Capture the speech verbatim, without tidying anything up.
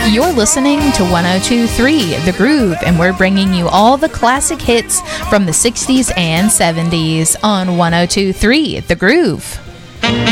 You're listening to one oh two point three The Groove, and we're bringing you all the classic hits from the sixties and seventies on one oh two point three The Groove.